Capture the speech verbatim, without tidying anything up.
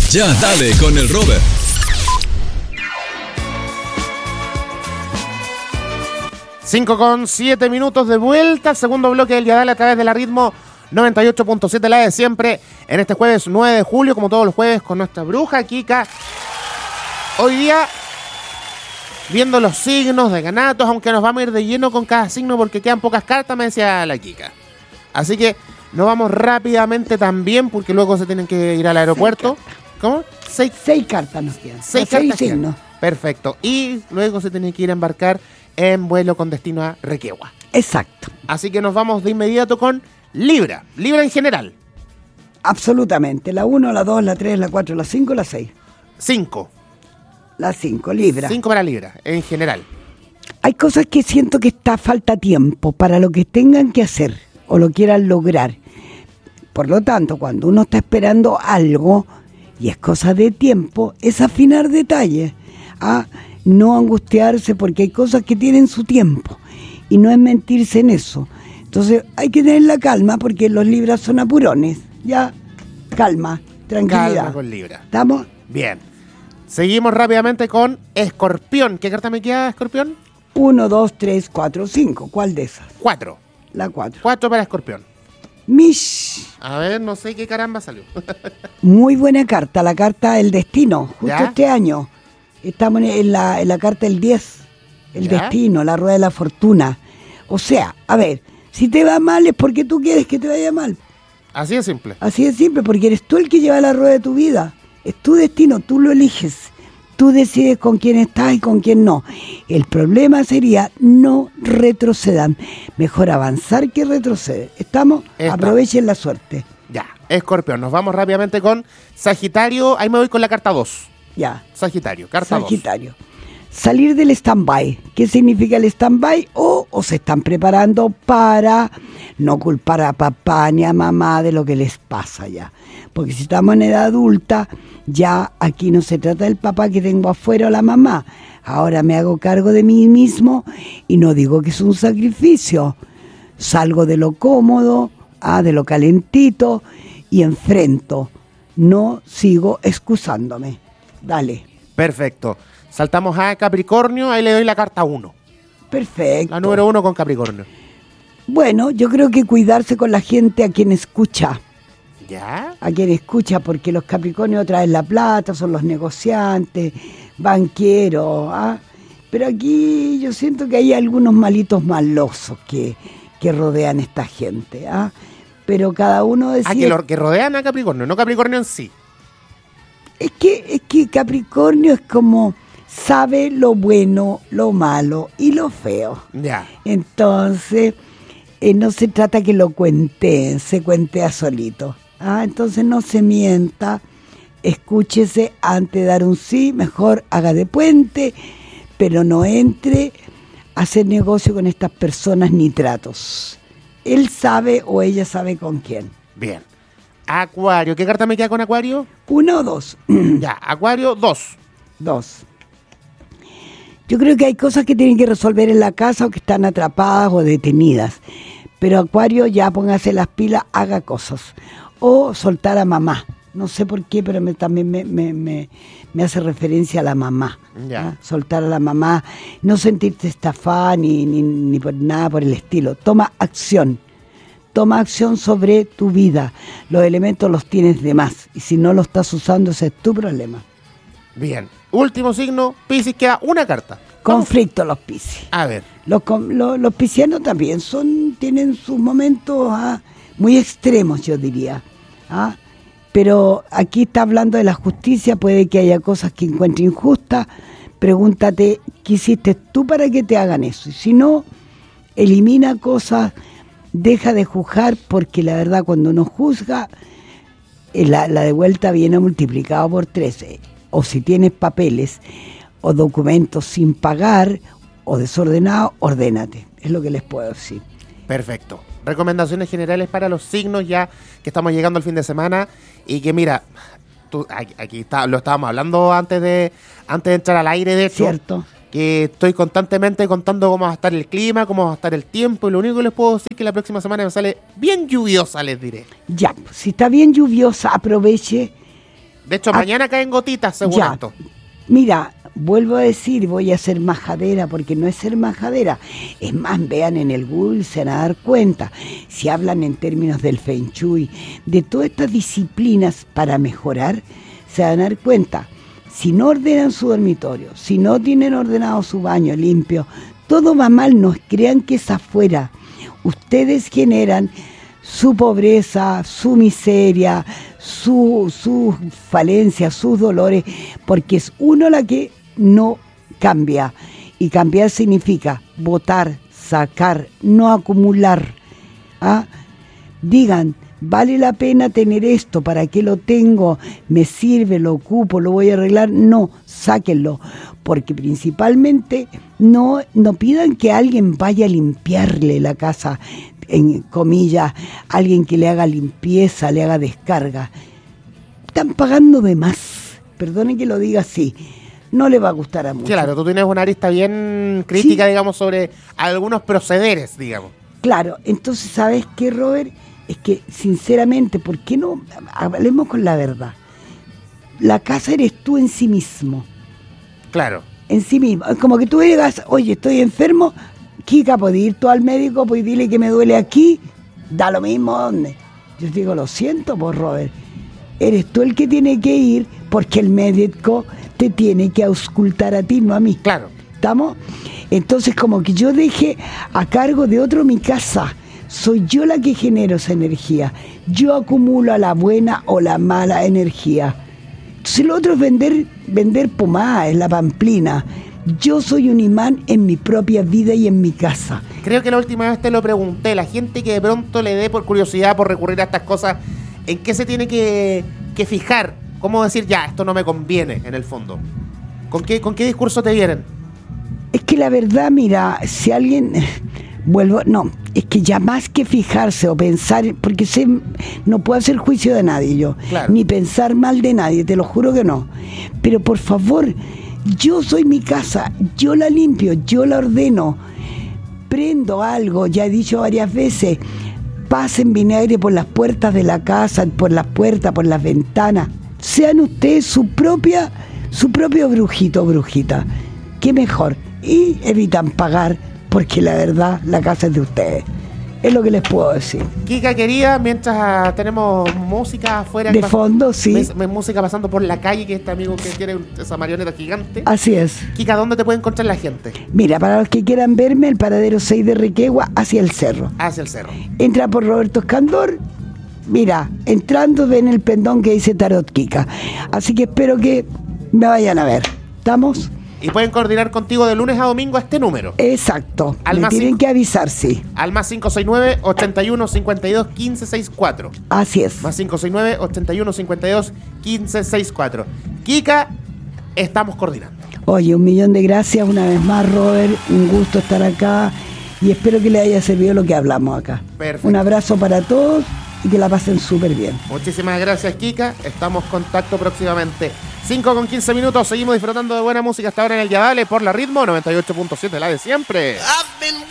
Ya dale con el Robert. cinco con siete minutos de vuelta, segundo bloque del Ya Dale a través de la Ritmo noventa y ocho punto siete, la de siempre, en este jueves nueve de julio, como todos los jueves, con nuestra bruja Kika. Hoy día, viendo los signos de ganatos, aunque nos vamos a ir de lleno con cada signo porque quedan pocas cartas, me decía la Kika. Así que nos vamos rápidamente también, porque luego se tienen que ir al aeropuerto. ¿Cómo? Seis, seis cartas nos quedan. Seis, seis cartas signos. quedan. Perfecto. Y luego se tienen que ir a embarcar en vuelo con destino a Requegua. Exacto. Así que nos vamos de inmediato con Libra. Libra en general. Absolutamente. La uno, la dos, la tres, la cuatro, la cinco, la seis. cinco. La cinco, Libra. cinco para Libra, en general. Hay cosas que siento que está falta tiempo para lo que tengan que hacer o lo quieran lograr. Por lo tanto, cuando uno está esperando algo y es cosa de tiempo, es afinar detalles. ¿Ah? No angustiarse porque hay cosas que tienen su tiempo y no es mentirse en eso. Entonces hay que tener la calma porque los Libras son apurones. Ya, calma, tranquilidad. Calma con Libra. ¿Estamos? Bien. Seguimos rápidamente con Escorpión. ¿Qué carta me queda, Escorpión? Uno, dos, tres, cuatro, cinco. ¿Cuál de esas? Cuatro. La cuatro. Cuatro para Escorpión. Mish. A ver, no sé qué caramba salió. Muy buena carta, la carta del destino. Justo ¿Ya? este año. Estamos en la, en la carta del diez. El ¿Ya? destino, la rueda de la fortuna. O sea, a ver, si te va mal es porque tú quieres que te vaya mal. Así de simple. Así de simple, porque eres tú el que lleva la rueda de tu vida. Es tu destino, tú lo eliges. Tú decides con quién estás y con quién no. El problema sería no retrocedan. Mejor avanzar que retroceder. ¿Estamos? Está. Aprovechen la suerte. Ya, Escorpión. Nos vamos rápidamente con Sagitario. Ahí me voy con la carta dos. Ya. Sagitario, carta dos. Sagitario. Salir del stand-by. ¿Qué significa el stand-by? O, o se están preparando para no culpar a papá ni a mamá de lo que les pasa ya. Porque si estamos en edad adulta, ya aquí no se trata del papá que tengo afuera o la mamá. Ahora me hago cargo de mí mismo y no digo que es un sacrificio. Salgo de lo cómodo, ah, de lo calentito y enfrento. No sigo excusándome. Dale. Perfecto. Saltamos a Capricornio. Ahí le doy la carta uno. Perfecto. La número uno con Capricornio. Bueno, yo creo que cuidarse con la gente a quien escucha. ¿Ya? A quien escucha, porque los Capricornios traen la plata, son los negociantes, banqueros. ¿Ah? Pero aquí yo siento que hay algunos malitos malosos que, que rodean a esta gente. ¿Ah? Pero cada uno decide... Ah, que, lo, que rodean a Capricornio, no Capricornio en sí. Es que, es que Capricornio es como sabe lo bueno, lo malo y lo feo. Ya. Entonces, eh, no se trata que lo cuenten, se cuentea solito. Ah, entonces no se mienta, escúchese antes de dar un sí, mejor haga de puente, pero no entre a hacer negocio con estas personas ni tratos. Él sabe o ella sabe con quién. Bien. Acuario. ¿Qué carta me queda con Acuario? ¿Uno o dos? Ya, Acuario dos. Dos. Yo creo que hay cosas que tienen que resolver en la casa o que están atrapadas o detenidas. Pero Acuario, ya póngase las pilas, haga cosas. O soltar a mamá. No sé por qué, pero me, también me, me, me, me hace referencia a la mamá. Ya. ¿Ah? Soltar a la mamá, no sentirte estafada ni, ni, ni por nada por el estilo. Toma acción. Toma acción sobre tu vida. Los elementos los tienes de más. Y si no los estás usando, ese es tu problema. Bien. Último signo, Piscis, queda una carta. Conflicto los Piscis. A ver. Los, los, los piscianos también son, tienen sus momentos ah, muy extremos, yo diría. ¿ah? Pero aquí está hablando de la justicia, puede que haya cosas que encuentre injustas. Pregúntate, ¿qué hiciste tú para que te hagan eso? Y si no, elimina cosas, deja de juzgar, porque la verdad cuando uno juzga, la, la de vuelta viene multiplicado por trece. O si tienes papeles o documentos sin pagar o desordenados, ordénate. Es lo que les puedo decir. Perfecto. Recomendaciones generales para los signos ya que estamos llegando al fin de semana y que mira, tú, aquí, aquí está, lo estábamos hablando antes de antes de entrar al aire, de hecho. Cierto. Que estoy constantemente contando cómo va a estar el clima, cómo va a estar el tiempo y lo único que les puedo decir es que la próxima semana me sale bien lluviosa, les diré. Ya, si está bien lluviosa, aproveche De hecho, a, mañana caen gotitas, según ya, esto. Mira, vuelvo a decir, voy a ser majadera, porque no es ser majadera. Es más, vean en el Google, se van a dar cuenta. Si hablan en términos del Feng Shui, de todas estas disciplinas para mejorar, se van a dar cuenta. Si no ordenan su dormitorio, si no tienen ordenado su baño limpio, todo va mal, no crean que es afuera. Ustedes generan su pobreza, su miseria, su, sus falencias, sus dolores, porque es uno la que no cambia. Y cambiar significa votar, sacar, no acumular. ¿Ah? Digan, ¿vale la pena tener esto? ¿Para qué lo tengo? ¿Me sirve? ¿Lo ocupo? ¿Lo voy a arreglar? No, sáquenlo. Porque principalmente no, no pidan que alguien vaya a limpiarle la casa, en comillas, alguien que le haga limpieza, le haga descarga. Están pagando de más. Perdonen que lo diga así. No le va a gustar a muchos. Claro, tú tienes una arista bien crítica, Sí. digamos, sobre algunos procederes, digamos. Claro, entonces, ¿sabes qué, Robert? Es que, sinceramente, ¿por qué no? Hablemos con la verdad. La casa eres tú en sí mismo. Claro. En sí mismo. Es como que tú digas, oye, estoy enfermo, Kika, ¿puedes ir tú al médico? Pues dile que me duele aquí. Da lo mismo dónde. Yo digo, lo siento, pues, Robert. Eres tú el que tiene que ir porque el médico te tiene que auscultar a ti, no a mí. Claro. ¿Estamos? Entonces, como que yo deje a cargo de otro mi casa. Soy yo la que genero esa energía. Yo acumulo la buena o la mala energía. Entonces, lo otro es vender, vender pomada, es la pamplina. Yo soy un imán en mi propia vida y en mi casa. Creo que la última vez te lo pregunté. La gente que de pronto le dé por curiosidad, por recurrir a estas cosas, ¿en qué se tiene que, que fijar? ¿Cómo decir, ya, esto no me conviene, en el fondo? ¿Con qué, con qué discurso te vienen? Es que la verdad, mira, si alguien... Vuelvo, no, es que ya más que fijarse o pensar, porque sé, no puedo hacer juicio de nadie yo, claro. Ni pensar mal de nadie, te lo juro que no. Pero por favor, yo soy mi casa, yo la limpio, yo la ordeno, prendo algo, ya he dicho varias veces, pasen vinagre por las puertas de la casa, por las puertas, por las ventanas. Sean ustedes su propia, su propio brujito o brujita. Qué mejor. Y evitan pagar, porque la verdad, la casa es de ustedes. Es lo que les puedo decir. Kika, querida, mientras tenemos música afuera. De fondo, sí. Mes, mes, música pasando por la calle, que este amigo que tiene esa marioneta gigante. Así es. Kika, ¿dónde te puede encontrar la gente? Mira, para los que quieran verme, el paradero seis de Requegua, hacia el cerro. Hacia el cerro. Entra por Roberto Escandor. Mira, entrando ven el pendón que dice Tarot Kika. Así que espero que me vayan a ver. ¿Estamos? Y pueden coordinar contigo de lunes a domingo a este número. Exacto. Al Me tienen cinco, que avisar, sí. Al más cinco seis nueve, ochenta y uno, cincuenta y dos, quince sesenta y cuatro. Así es. Más cinco seis nueve, ochenta y uno, cincuenta y dos, quince sesenta y cuatro. Kika, estamos coordinando. Oye, un millón de gracias una vez más, Robert. Un gusto estar acá y espero que les haya servido lo que hablamos acá. Perfecto. Un abrazo para todos y que la pasen súper bien. Muchísimas gracias, Kika. Estamos en contacto próximamente. cinco con quince minutos. Seguimos disfrutando de buena música hasta ahora en el Yadale por la Ritmo noventa y ocho punto siete, la de siempre.